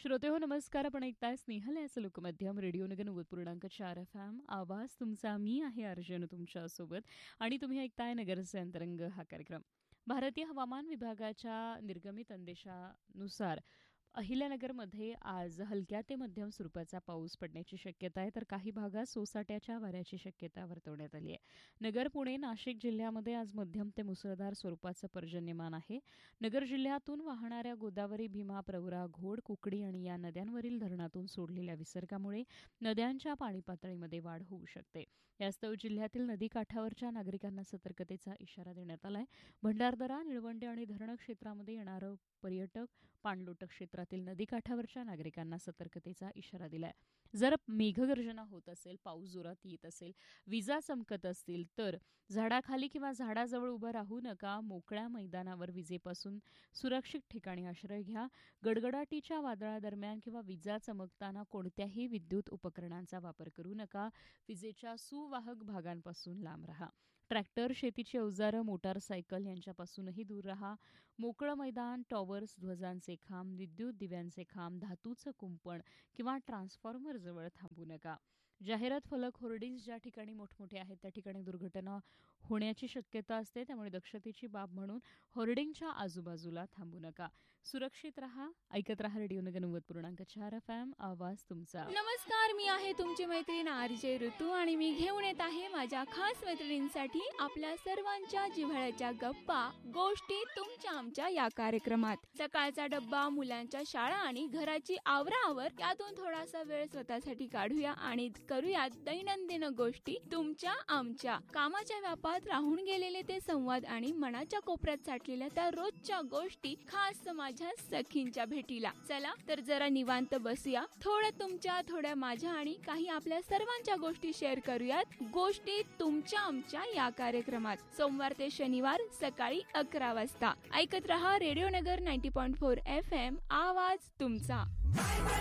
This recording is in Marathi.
श्रोते हो नमस्कार. आपण ऐकताय स्नेहल याचं लोकमध्यम रेडिओ नगर 90.4 FM. आवाज तुमचा. मी आहे अर्जुन तुमच्यासोबत आणि तुम्ही ऐकताय नगरचे अंतरंग हा कार्यक्रम. भारतीय हवामान विभागाच्या निर्गमित अंदेशानुसार अहिल्यानगरमध्ये आज हलक्या ते मध्यम स्वरूपाचा पाऊस पडण्याची शक्यता आहे, तर काही भागात सोसाट्याच्या वाऱ्याची शक्यता वर्तवण्यात आली आहे. नगर, पुणे, नाशिक जिल्ह्यामध्ये आज मध्यम ते मुसळधार स्वरूपाचं पर्जन्यमान आहे. नगर जिल्ह्यातून वाहणाऱ्या गोदावरी, भीमा, प्रवरा, घोड, कुकडी आणि या नद्यांवरील धरणातून सोडलेल्या विसर्गामुळे नद्यांच्या पाणी पातळीमध्ये वाढ होऊ शकते. यास्तव जिल्ह्यातील नदीकाठावरच्या नागरिकांना सतर्कतेचा इशारा देण्यात आला आहे. भंडारदरा, निळवंडे आणि धरण क्षेत्रामध्ये येणारं पर्यटक, पाणलोटक क्षेत्रातील नदीकाठावरच्या नागरिकांना सतर्कतेचा इशारा दिलाय. जर मेघगर्जना होत असेल, पाऊस जोरात येत असेल, विजा चमकत असतील तर झाडाखाली किंवा झाडाजवळ उभं राहू नका. मोकळ्या मैदानावर विजेपासून सुरक्षित ठिकाणी आश्रय घ्या. गडगडाटीच्या वादळादरम्यान किंवा विजा चमकताना कोणत्याही विद्युत उपकरणांचा वापर करू नका. विजेच्या सुवाहक भागांपासून लांब राहा. ट्रॅक्टर, शेतीची अवजारं, मोटारसायकल यांच्यापासूनही दूर राहा. मोकळं मैदान, टॉवर्स, ध्वजांचे खांब, विद्युत दिव्यांचे खांब, धातूचं कुंपण किंवा ट्रान्सफॉर्मर जवळ थांबू नका. जाहिरात फलक, होर्डिंग्ज ज्या ठिकाणी मोठमोठे आहेत त्या ठिकाणी दुर्घटना होण्याची शक्यता असते, त्यामुळे दक्षतेची बाब म्हणून होर्डिंगच्या आजूबाजूला थांबू नका. सुरक्षित राहा. ऐकत राहा रेडिओ नगर 90.4 FM. आवाज तुमचा. नमस्कार, मी आहे तुमची मैत्रीण आरजे ऋतू आणि मी घेऊन येत आहे माझ्या खास मैत्रिणींसाठी आपल्या सर्वांच्या जिव्हाळ्याच्या गप्पा, गोष्टी तुमच्या आमच्या या कार्यक्रमात. सकाळचा डब्बा, मुलांच्या शाळा आणि घराची आवराआवर यातून थोडासा वेळ स्वतःसाठी काढूया आणि करूयात दैनंदिन गोष्टी तुमच्या आमच्या. कामाच्या व्यापात राहून गेलेले ते संवाद आणि मनाच्या कोपऱ्यात साठलेल्या त्या रोजच्या गोष्टी, खास माझ्या सखींच्या भेटीला. चला तर जरा निवांत बसूया, थोडं तुमच्या, थोड्या माझ्या आणि काही आपल्या सर्वांच्या गोष्टी शेअर करूयात. गोष्टी तुमच्या आमच्या या कार्यक्रमात सोमवार ते शनिवार सकाळी 11 वाजता. ऐकत रहा रेडिओ नगर 90.4 FM. आवाज तुमचा.